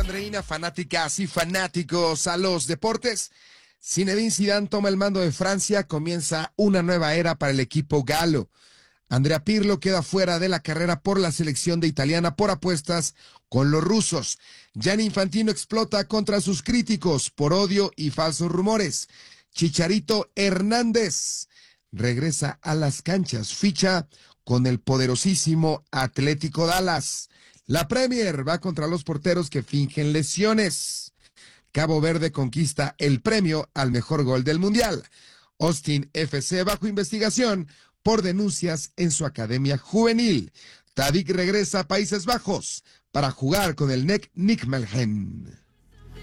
Andreina, fanáticas y fanáticos a los deportes. Zinedine Zidane toma el mando de Francia, comienza una nueva era para el equipo galo. Andrea Pirlo queda fuera de la carrera por la selección de italiana por apuestas con los rusos. Gianni Infantino explota contra sus críticos por odio y falsos rumores. Chicharito Hernández regresa a las canchas, ficha con el poderosísimo Atlético Dallas. La Premier va contra los porteros que fingen lesiones. Cabo Verde conquista el premio al mejor gol del Mundial. Austin FC bajo investigación por denuncias en su academia juvenil. Tadic regresa a Países Bajos para jugar con el NEC Nijmegen.